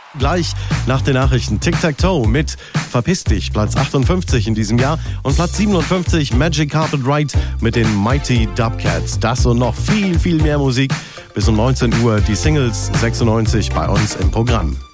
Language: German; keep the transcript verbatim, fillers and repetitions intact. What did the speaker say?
Gleich nach den Nachrichten Tic-Tac-Toe mit Verpiss dich, Platz achtundfünfzig in diesem Jahr. Und Platz siebenundfünfzig Magic Carpet Ride mit den Mighty Dubcats. Das und noch viel, viel mehr Musik. Bis um neunzehn Uhr die Singles sechsundneunzig bei uns im Programm.